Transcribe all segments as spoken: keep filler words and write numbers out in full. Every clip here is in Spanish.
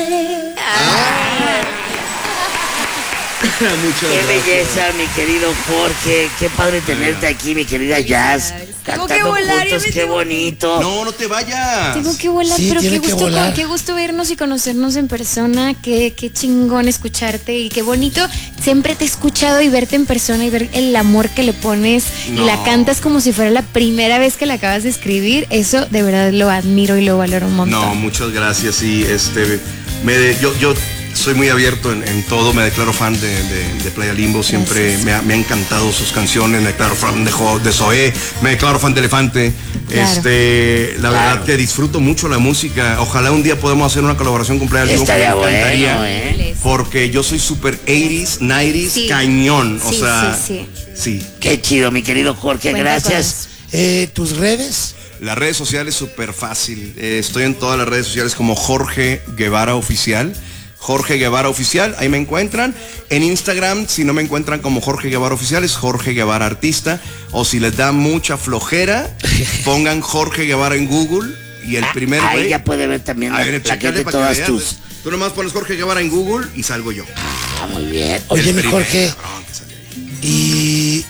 Muchas Qué gracias. belleza, mi querido Jorge. Qué padre tenerte aquí, mi querida Jazz. Tengo que Cantando volar, ya juntos, me qué tengo que bonito. No, no te vayas. Tengo que volar, Sí, pero tiene qué que gusto, volar. qué gusto vernos y conocernos en persona, qué, qué chingón escucharte y qué bonito. Siempre te he escuchado y verte en persona y ver el amor que le pones No. y la cantas como si fuera la primera vez que la acabas de escribir. Eso de verdad lo admiro y lo valoro un montón. No, muchas gracias. Y este, me de- yo, yo soy muy abierto en, en todo. Me declaro fan de, de, de Playa Limbo. Siempre me ha, me ha encantado sus canciones. Me declaro fan de, Jo- de Zoé. Me declaro fan de Elefante. Claro. Este, la Claro. verdad que disfruto mucho la música. Ojalá un día podamos hacer una colaboración con Playa Limbo. Estaría porque me encantaría. bueno, ¿eh? Porque yo soy súper ochenta, noventa, Sí. cañón. O Sí, sea, sí, sí. Qué chido, mi querido Jorge. Cuenta Gracias. Eh, ¿Tus redes? Las redes sociales súper fácil. Eh, estoy en todas las redes sociales como Jorge Guevara Oficial. Jorge Guevara Oficial, ahí me encuentran. En Instagram, si no me encuentran como Jorge Guevara Oficial, es Jorge Guevara Artista. O si les da mucha flojera, pongan Jorge Guevara en Google y el primer Ahí güey- ya puede ver también A la ver, plaqueta chécale de para que todas veas. tus. Tú nomás pones Jorge Guevara en Google y salgo yo. Ah, muy bien. Oye, El mi primer Jorge, cabrón que sale ahí. y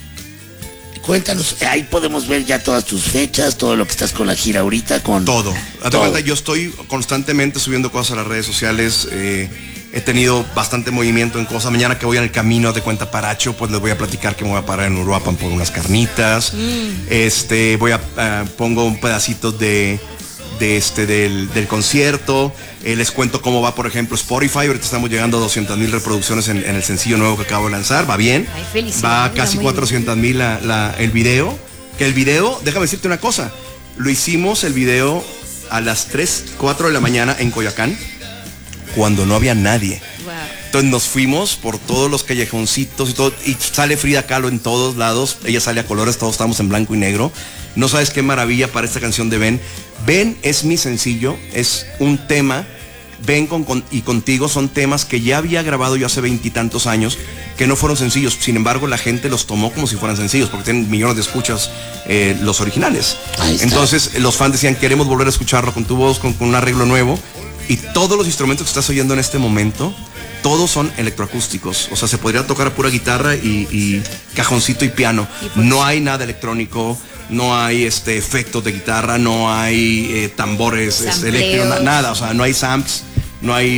cuéntanos. Ahí podemos ver ya todas tus fechas, todo lo que estás con la gira ahorita, con Todo. Haz de todo. cuenta, yo estoy constantemente subiendo cosas a las redes sociales. eh, he tenido bastante movimiento en cosas. Mañana que voy en el camino de Cuenta Paracho, pues les voy a platicar que me voy a parar en Uruapan por unas carnitas. Este, voy a ah, pongo un pedacito de de este del, del concierto. Eh, les cuento cómo va, por ejemplo, Spotify. Ahorita estamos llegando a doscientas mil reproducciones en, en el sencillo nuevo que acabo de lanzar. Va bien. Ay, felicidades, Va va casi muy bien. cuatrocientas mil la, la- el video. Que el video, déjame decirte una cosa. Lo hicimos el video a las tres, cuatro de la mañana en Coyoacán, cuando no había nadie. Wow. Entonces nos fuimos por todos los callejoncitos y todo, y sale Frida Kahlo en todos lados, ella sale a colores, todos estamos en blanco y negro. No sabes qué maravilla para esta canción de Ven. Ven es mi sencillo, es un tema, Ven con, con- y Contigo son temas que ya había grabado yo hace veintitantos años, que no fueron sencillos, sin embargo la gente los tomó como si fueran sencillos, porque tienen millones de escuchas eh, los originales. Ahí está. Entonces los fans decían, queremos volver a escucharlo con tu voz, con, con un arreglo nuevo, y todos los instrumentos que estás oyendo en este momento, todos son electroacústicos. O sea, se podría tocar a pura guitarra y, y cajoncito y piano. Y pues- No hay nada electrónico, no hay este efectos de guitarra, no hay eh, tambores este, Sampleos. eléctricos, na- nada. O sea, no hay samples, no hay